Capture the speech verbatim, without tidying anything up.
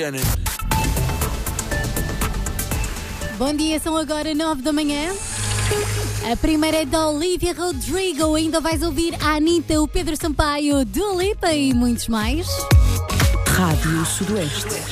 Bom dia, são agora nove da manhã. A primeira é da Olivia Rodrigo. Ainda vais ouvir a Anitta, o Pedro Sampaio, Dua Lipa e muitos mais. Rádio Sudoeste.